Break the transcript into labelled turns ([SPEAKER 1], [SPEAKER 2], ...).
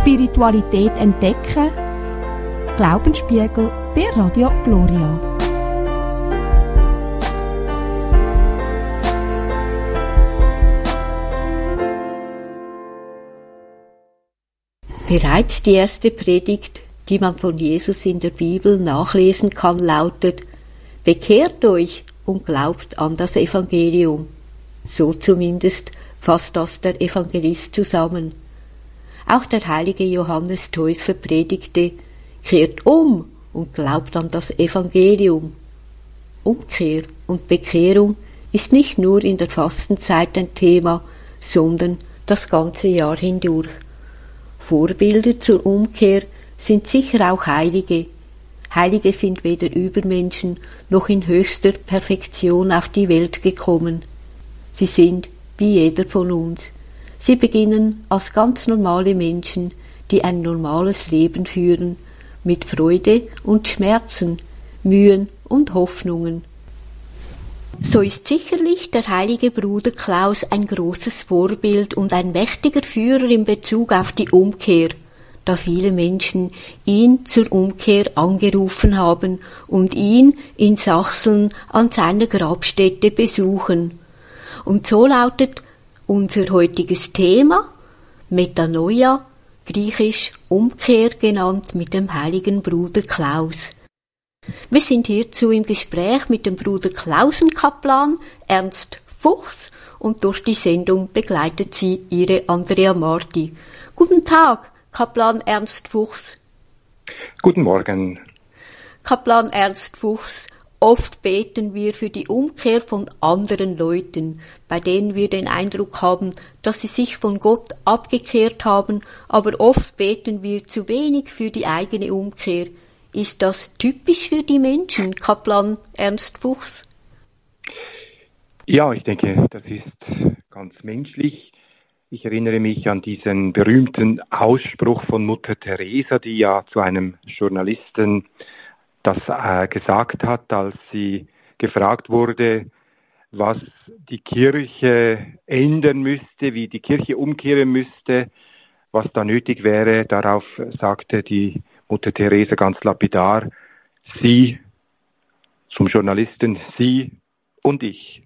[SPEAKER 1] Spiritualität entdecken. Glaubensspiegel bei Radio Gloria.
[SPEAKER 2] Bereits die erste Predigt, die man von Jesus in der Bibel nachlesen kann, lautet: Bekehrt euch und glaubt an das Evangelium. So zumindest fasst das der Evangelist zusammen. Auch der heilige Johannes Täufer predigte: Kehrt um und glaubt an das Evangelium. Umkehr und Bekehrung ist nicht nur in der Fastenzeit ein Thema, sondern das ganze Jahr hindurch. Vorbilder zur Umkehr sind sicher auch Heilige. Heilige sind weder Übermenschen noch in höchster Perfektion auf die Welt gekommen. Sie sind wie jeder von uns. Sie beginnen als ganz normale Menschen, die ein normales Leben führen, mit Freude und Schmerzen, Mühen und Hoffnungen. So ist sicherlich der heilige Bruder Klaus ein großes Vorbild und ein mächtiger Führer in Bezug auf die Umkehr, da viele Menschen ihn zur Umkehr angerufen haben und ihn in Sachsen an seiner Grabstätte besuchen. Und so lautet unser heutiges Thema, Metanoia, griechisch Umkehr genannt, mit dem heiligen Bruder Klaus. Wir sind hierzu im Gespräch mit dem Bruder Klausenkaplan Ernst Fuchs und durch die Sendung begleitet sie ihre Andrea Marti. Guten Tag, Kaplan Ernst Fuchs.
[SPEAKER 3] Guten Morgen.
[SPEAKER 2] Kaplan Ernst Fuchs, oft beten wir für die Umkehr von anderen Leuten, bei denen wir den Eindruck haben, dass sie sich von Gott abgekehrt haben, aber oft beten wir zu wenig für die eigene Umkehr. Ist das typisch für die Menschen, Kaplan Ernst Fuchs?
[SPEAKER 3] Ja, ich denke, das ist ganz menschlich. Ich erinnere mich an diesen berühmten Ausspruch von Mutter Teresa, die ja zu einem Journalisten das gesagt hat, als sie gefragt wurde, was die Kirche ändern müsste, wie die Kirche umkehren müsste, was da nötig wäre. Darauf sagte die Mutter Teresa ganz lapidar: Sie, zum Journalisten, Sie und ich.